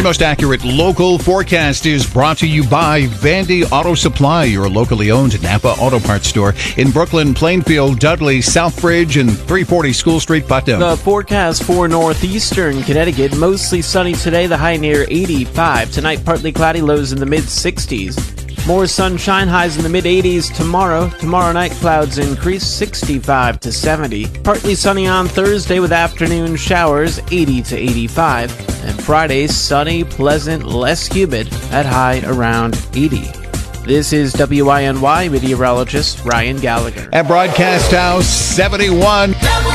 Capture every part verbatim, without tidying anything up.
Your most accurate local forecast is brought to you by Vandy Auto Supply, your locally owned Napa Auto Parts store in Brooklyn, Plainfield, Dudley, Southbridge, and three forty School Street, Putnam. The forecast for northeastern Connecticut, mostly sunny today, the high near eighty-five. Tonight, partly cloudy, lows in the mid-sixties. More sunshine, highs in the mid-eighties tomorrow. Tomorrow night, clouds increase sixty-five to seventy. Partly sunny on Thursday with afternoon showers, eighty to eighty-five. And Friday, sunny, pleasant, less humid, at high around eighty. This is W I N Y meteorologist Ryan Gallagher. At Broadcast House seventy-one.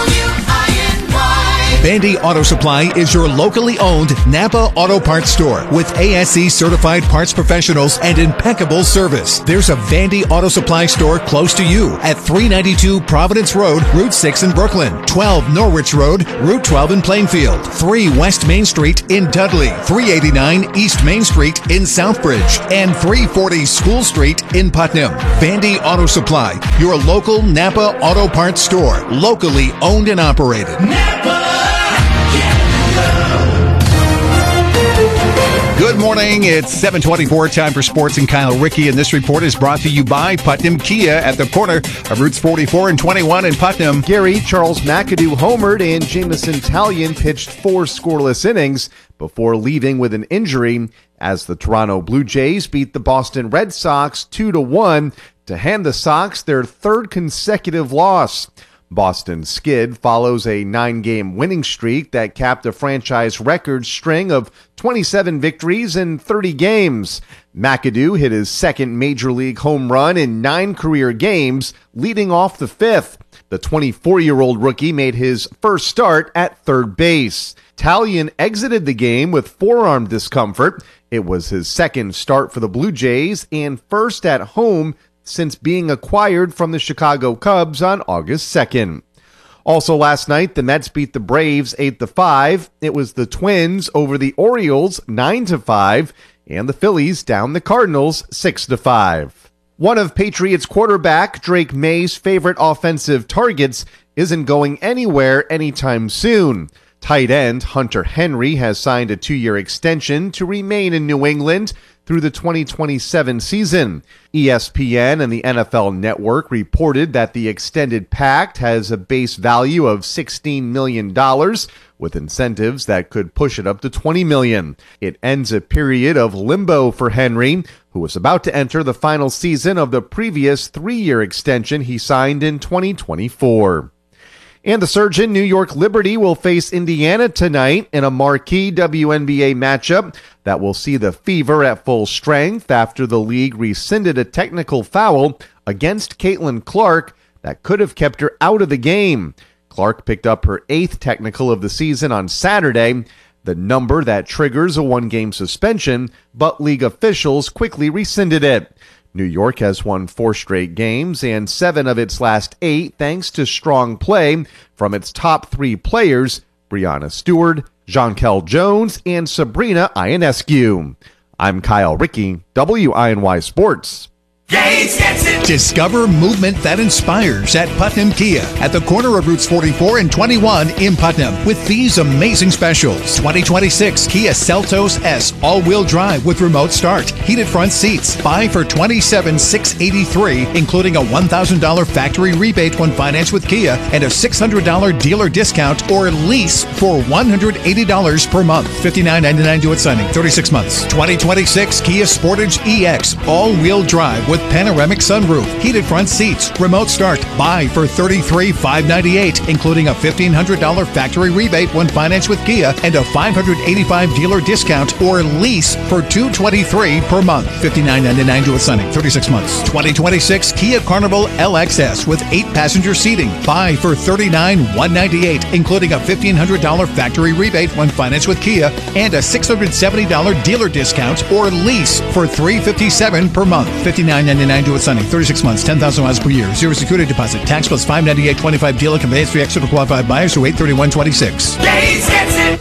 Vandy Auto Supply is your locally owned Napa Auto Parts store with A S E certified parts professionals and impeccable service. There's a Vandy Auto Supply store close to you at three ninety-two Providence Road, Route six in Brooklyn, twelve Norwich Road, Route twelve in Plainfield, three West Main Street in Dudley, three eighty-nine East Main Street in Southbridge, and three forty School Street in Putnam. Vandy Auto Supply, your local Napa Auto Parts store, locally owned and operated. Napa! Good morning. It's seven twenty-four, time for sports, and Kyle Rickey. And this report is brought to you by Putnam Kia at the corner of Routes forty-four and twenty-one in Putnam. Gary Charles McAdoo homered and Jamison Talion pitched four scoreless innings before leaving with an injury as the Toronto Blue Jays beat the Boston Red Sox two to one to hand the Sox their third consecutive loss. Boston's skid follows a nine-game winning streak that capped a franchise record string of twenty-seven victories in thirty games. McAdoo hit his second major league home run in nine career games, leading off the fifth. The twenty-four-year-old rookie made his first start at third base. Talion exited the game with forearm discomfort. It was his second start for the Blue Jays and first at home since being acquired from the Chicago Cubs on August second. Also last night, the Mets beat the Braves eight to five. It was the Twins over the Orioles nine to five, and the Phillies down the Cardinals six to five. One of Patriots quarterback Drake May's favorite offensive targets isn't going anywhere anytime soon. Tight end Hunter Henry has signed a two-year extension to remain in New England through the twenty twenty-seven season. E S P N and the N F L Network reported that the extended pact has a base value of sixteen million dollars, with incentives that could push it up to twenty million dollars. It ends a period of limbo for Henry, who was about to enter the final season of the previous three-year extension he signed in twenty twenty-four. And the Surgeon New York Liberty will face Indiana tonight in a marquee W N B A matchup that will see the Fever at full strength after the league rescinded a technical foul against Caitlin Clark that could have kept her out of the game. Clark picked up her eighth technical of the season on Saturday, the number that triggers a one-game suspension, but league officials quickly rescinded it. New York has won four straight games and seven of its last eight thanks to strong play from its top three players, Breanna Stewart, Jonquel Jones, and Sabrina Ionescu. I'm Kyle Rickey, W I N Y Sports. Gates gets it. Discover movement that inspires at Putnam Kia at the corner of Routes forty-four and twenty-one in Putnam with these amazing specials. twenty twenty-six Kia Seltos S all-wheel drive with remote start, heated front seats. Buy for twenty-seven thousand six hundred eighty-three dollars, including a one thousand dollars factory rebate when financed with Kia and a six hundred dollars dealer discount or lease for one hundred eighty dollars per month. fifty-nine ninety-nine due at signing, thirty-six months. twenty twenty-six Kia Sportage E X all-wheel drive with With panoramic sunroof, heated front seats, remote start. Buy for thirty-three thousand five hundred ninety-eight dollars, including a fifteen hundred dollars factory rebate when financed with Kia and a five hundred eighty-five dollars dealer discount or lease for two hundred twenty-three dollars per month. fifty-nine ninety-nine due at signing, thirty-six months. twenty twenty-six Kia Carnival L X S with eight passenger seating. Buy for thirty-nine thousand one hundred ninety-eight dollars, including a fifteen hundred dollars factory rebate when financed with Kia and a six hundred seventy dollars dealer discount or lease for three hundred fifty-seven dollars per month. fifty-nine ninety-nine due at signing, thirty-six months, ten thousand miles per year, zero security deposit, tax plus five hundred ninety-eight dollars twenty-five dealer conveyance fee extra to qualified buyers through eight thirty-one twenty-six. Gates gets it.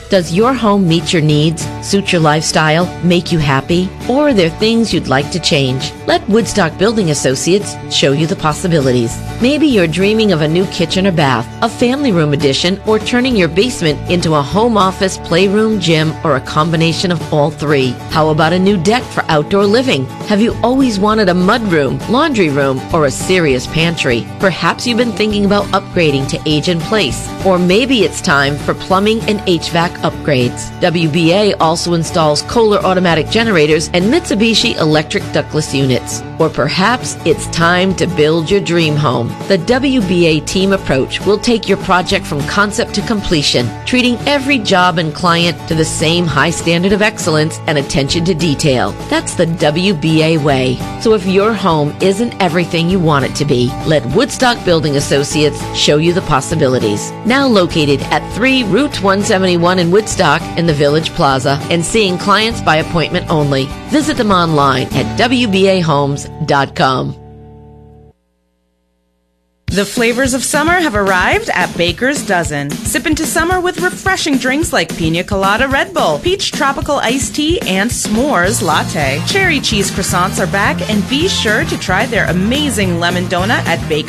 Does your home meet your needs, suit your lifestyle, make you happy? Or are there things you'd like to change? Let Woodstock Building Associates show you the possibilities. Maybe you're dreaming of a new kitchen or bath, a family room addition, or turning your basement into a home office, playroom, gym, or a combination of all three. How about a new deck for outdoor living? Have you always wanted a mudroom, laundry room, or a serious pantry? Perhaps you've been thinking about upgrading to age in place. Or maybe it's time for plumbing and H V A C upgrades. W B A also installs Kohler automatic generators and Mitsubishi electric ductless units. Or perhaps it's time to build your dream home. The W B A team approach will take your project from concept to completion, treating every job and client to the same high standard of excellence and attention to detail. That's the W B A way. So if your home isn't everything you want it to be, let Woodstock Building Associates show you the possibilities. Now located at three Route one seventy-one in Woodstock in the Village Plaza and seeing clients by appointment only. Visit them online at W B A homes dot com. The flavors of summer have arrived at Baker's Dozen. Sip into summer with refreshing drinks like Pina Colada Red Bull, Peach Tropical Iced Tea, and S'mores Latte. Cherry cheese croissants are back, and be sure to try their amazing lemon donut at Baker's